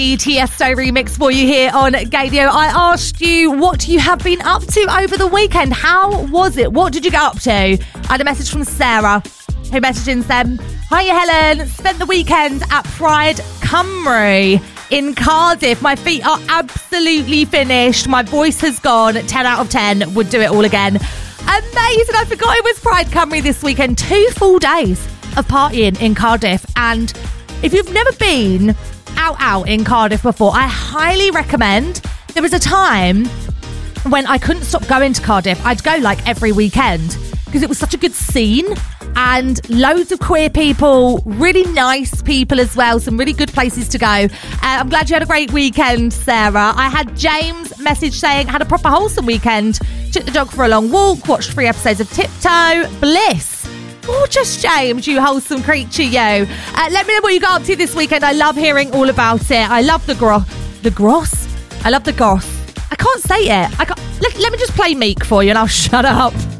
Tiesto remix for you here on Gaydio. I asked you what you have been up to over the weekend. How was it? What did you get up to? I had a message from Sarah who messaged in saying, "Hiya Helen, spent the weekend at Pride Cymru in Cardiff. My feet are absolutely finished. My voice has gone. 10 out of 10. Would do it all again." Amazing. I forgot it was Pride Cymru this weekend. 2 full days of partying in Cardiff. And if you've never been out in Cardiff before, I highly recommend. There was a time when I couldn't stop going to Cardiff. I'd go like every weekend because it was such a good scene and loads of queer people, really nice people as well, some really good places to go. I'm glad you had a great weekend, Sarah. I had James message saying, had a proper wholesome weekend, took the dog for a long walk, watched 3 episodes of Tiptoe, bliss. Gorgeous, James, you wholesome creature, you. Let me know what you got up to this weekend. I love hearing all about it. I love the gross. I love the goss. I can't say it. Let me just play Meek for you and I'll shut up.